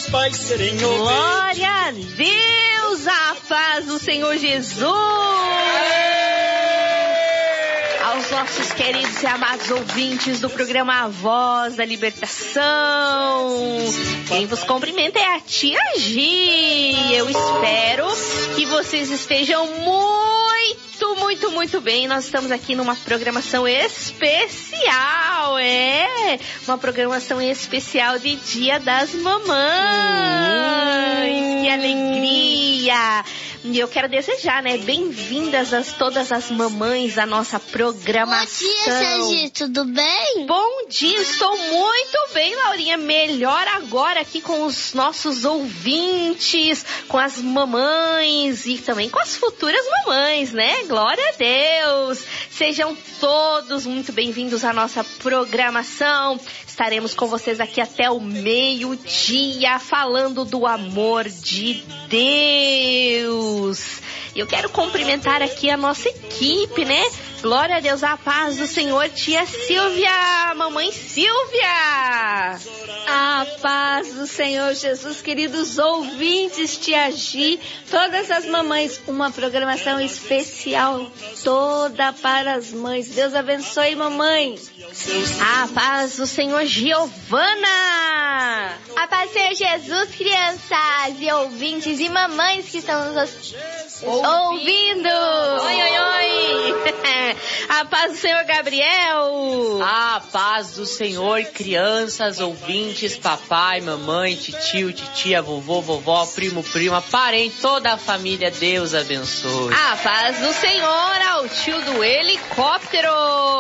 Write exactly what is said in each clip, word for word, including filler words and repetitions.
pais serem ovelhas. Glória a Deus, a paz do Senhor Jesus. Aos nossos queridos e amados ouvintes do programa A Voz da Libertação, quem vos cumprimenta é a tia Gi. Eu espero que vocês estejam muito, muito, muito bem. Nós estamos aqui numa programação especial, é? Uma programação especial de Dia das Mamães. Hum. Que alegria! E eu quero desejar, né, bem-vindas a todas as mamães à nossa programação. Bom dia, Sergi, tudo bem? Bom dia, estou muito bem, Laurinha. Melhor agora aqui com os nossos ouvintes, com as mamães e também com as futuras mamães, né? Glória a Deus! Sejam todos muito bem-vindos à nossa programação. Estaremos com vocês aqui até o meio-dia, falando do amor de Deus. E eu quero cumprimentar aqui a nossa equipe, né? Glória a Deus, a paz do Senhor, tia Silvia, mamãe Silvia. A paz do Senhor Jesus, queridos ouvintes, tia Gi, todas as mamães, uma programação especial toda para as mães. Deus abençoe, mamãe. A paz do Senhor Giovana. A paz do Senhor Jesus, crianças e ouvintes e mamães que estão nos ouvindo. Oi, oi, oi. A paz do Senhor Gabriel. A paz do Senhor, crianças, ouvintes, papai, mamãe, titio, titia, vovô, vovó, primo, prima, parente, toda a família, Deus abençoe. A paz do Senhor ao tio do helicóptero.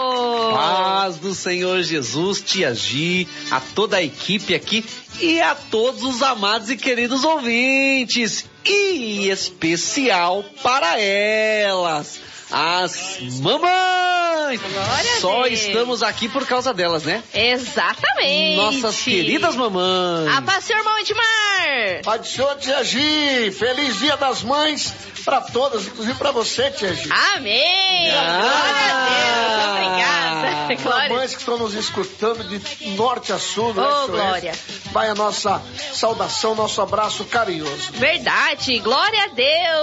Paz do Senhor Jesus, tia Gi, a toda a equipe aqui e a todos os amados e queridos ouvintes. E especial para elas, as mamães. Glória Só a Deus. Estamos aqui por causa delas, né? Exatamente. Nossas queridas mamães. A paz, senhor irmão Edmar. Pai do Senhor, tia Gi. Feliz Dia das Mães para todas, inclusive para você, tia Gi. Amém. Ah. Glória a Deus. Obrigada. Glória. Mamães que estão nos escutando de norte a sul, né? Oh, glória. Vai a nossa saudação, nosso abraço carinhoso. Verdade. Glória a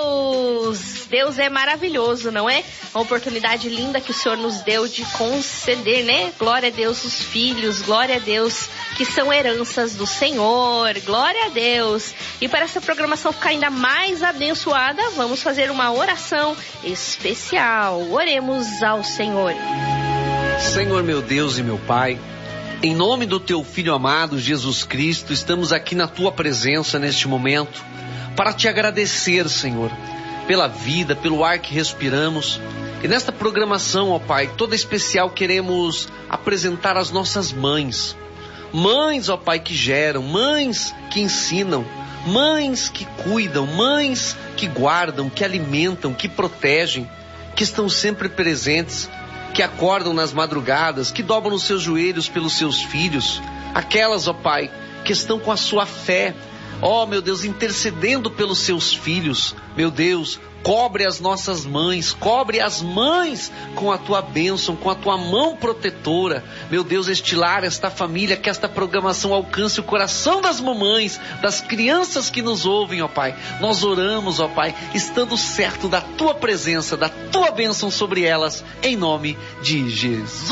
Deus. Deus é maravilhoso, não é? Uma oportunidade linda que o Senhor nos deu de conceder, né? Glória a Deus, os filhos. Glória a Deus, que são heranças do Senhor. Glória a Deus. E para essa programação ficar ainda mais abençoada, vamos fazer uma oração especial. Oremos ao Senhor. Senhor meu Deus e meu Pai, em nome do Teu Filho amado, Jesus Cristo, estamos aqui na Tua presença neste momento para Te agradecer, Senhor, pela vida, pelo ar que respiramos. E nesta programação, ó Pai, toda especial, queremos apresentar as nossas mães. Mães, ó Pai, que geram, mães que ensinam, mães que cuidam, mães que guardam, que alimentam, que protegem, que estão sempre presentes, que acordam nas madrugadas, que dobram os seus joelhos pelos seus filhos. Aquelas, ó Pai, que estão com a sua fé, ó meu Deus, intercedendo pelos seus filhos. Meu Deus, cobre as nossas mães, cobre as mães com a tua bênção, com a tua mão protetora. Meu Deus, este lar, esta família, que esta programação alcance o coração das mamães, das crianças que nos ouvem, ó Pai. Nós oramos, ó Pai, estando certo da tua presença, da tua bênção sobre elas, em nome de Jesus.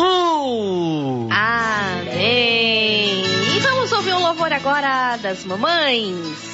Amém. E vamos ouvir um louvor agora das mamães.